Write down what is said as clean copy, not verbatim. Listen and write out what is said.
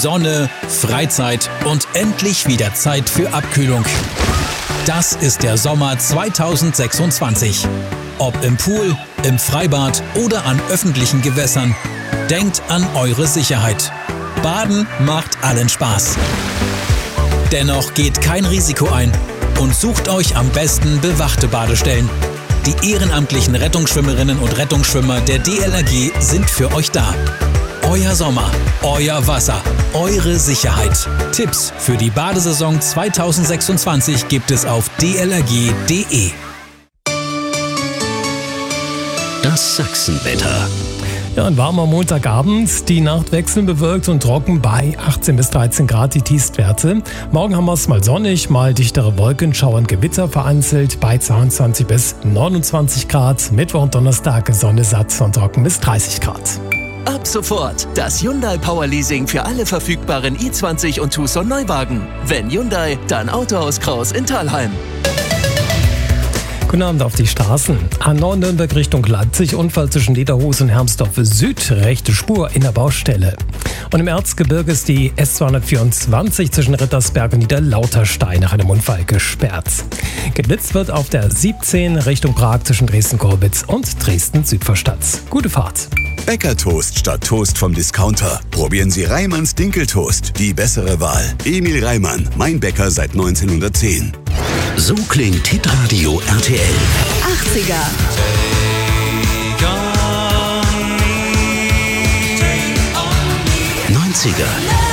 Sonne, Freizeit und endlich wieder Zeit für Abkühlung. Das ist der Sommer 2026. Ob im Pool, im Freibad oder an öffentlichen Gewässern, denkt an eure Sicherheit. Baden macht allen Spaß. Dennoch geht kein Risiko ein und sucht euch am besten bewachte Badestellen. Die ehrenamtlichen Rettungsschwimmerinnen und Rettungsschwimmer der DLRG sind für euch da. Euer Sommer, euer Wasser, eure Sicherheit. Tipps für die Badesaison 2026 gibt es auf dlrg.de. Das Sachsenwetter. Ja, ein warmer Montagabend. Die Nacht wechselnd bewölkt und trocken bei 18 bis 13 Grad die Tiefstwerte. Morgen haben wir es mal sonnig, mal dichtere Wolken, Schauer und Gewitter vereinzelt bei 22 bis 29 Grad. Mittwoch und Donnerstag Sonne satt und trocken bis 30 Grad. Ab sofort das Hyundai Power Leasing für alle verfügbaren i20 und Tucson Neuwagen. Wenn Hyundai, dann Autohaus Kraus in Thalheim. Guten Abend auf die Straßen. A9 Nürnberg Richtung Leipzig, Unfall zwischen Lederhus und Hermsdorf Süd, rechte Spur in der Baustelle. Und im Erzgebirge ist die S224 zwischen Rittersberg und Niederlauterstein nach einem Unfall gesperrt. Geblitzt wird auf der 17 Richtung Prag zwischen Dresden-Korbitz und Dresden-Südvorstadt. Gute Fahrt. Bäckertoast statt Toast vom Discounter. Probieren Sie Reimanns Dinkeltoast, die bessere Wahl. Emil Reimann, mein Bäcker seit 1910. So klingt Hitradio RTL. 80er. 90er.